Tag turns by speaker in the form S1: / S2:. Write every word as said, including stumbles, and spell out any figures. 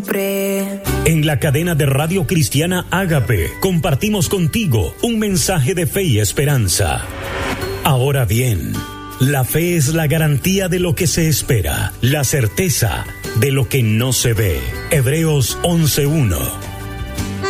S1: En la cadena de Radio Cristiana Ágape compartimos contigo un mensaje de fe y esperanza. Ahora bien, la fe es la garantía de lo que se espera, la certeza de lo que no se ve. Hebreos once uno.